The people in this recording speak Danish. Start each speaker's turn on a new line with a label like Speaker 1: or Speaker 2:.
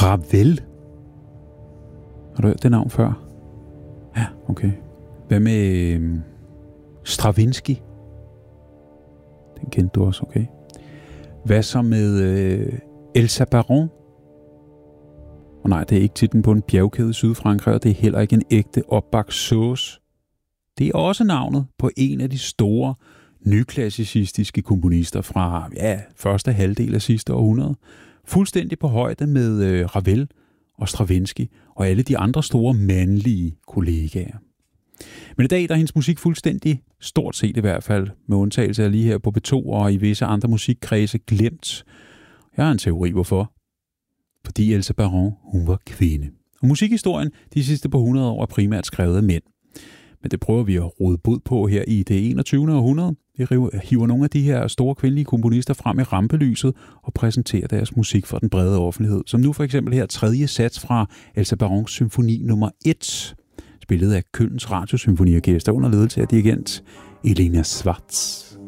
Speaker 1: Ravel. Har du hørt det navn før? Ja, okay. Hvad med Stravinsky? Den kendte du også, okay. Hvad så med Elsa Baron? Og nej, det er ikke titlen på en bjergkæde i Sydfrankrig, og det er heller ikke en ægte opbagt sauce. Det er også navnet på en af de store nyklassicistiske komponister fra første halvdel af sidste århundrede. Fuldstændig på højde med Ravel og Stravinsky og alle de andre store mandlige kollegaer. Men i dag der er hendes musik fuldstændig, stort set i hvert fald, med undtagelse af lige her på B2 og i visse andre musikkredse, glemt. Jeg har en teori, hvorfor. Fordi Elsa Baron, hun var kvinde. Og musikhistorien de sidste par 100 år er primært skrevet af mænd. Men det prøver vi at råde bod på her i det 21. århundrede. Vi hiver nogle af de her store kvindelige komponister frem i rampelyset og præsenterer deres musik for den brede offentlighed. Som nu for eksempel her tredje sats fra Elsa Barons symfoni nummer 1, spillet af Kölns Radiosymfoniorkester under ledelse af dirigent Elena Schwartz.